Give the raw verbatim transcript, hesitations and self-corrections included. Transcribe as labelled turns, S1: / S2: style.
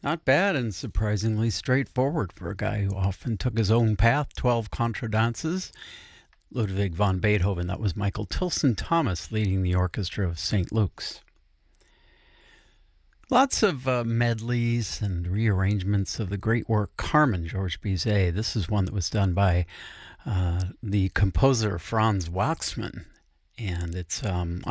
S1: Not bad and surprisingly straightforward for a guy who often took his own path. twelve contradances. Ludwig van Beethoven. That was Michael Tilson Thomas leading the orchestra of Saint Luke's. Lots of uh, medleys and rearrangements of the great work Carmen, Georges Bizet. This is one that was done by uh, the composer Franz Waxman. And it's um,